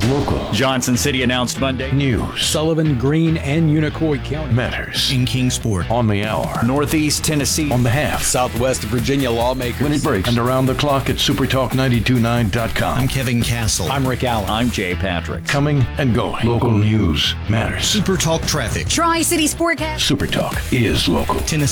Local. Johnson City announced Monday. News. Sullivan, Greene, and Unicoi County. Matters. In Kingsport. On the hour. Northeast Tennessee. On the half. Southwest Virginia lawmakers. When it breaks. And around the clock at supertalk929.com. I'm Kevin Castle. I'm Rick Allen. I'm Jay Patrick. Coming and going. Local news matters. Super Talk Traffic. Tri-City Sportcast. Super Talk is local. Tennessee.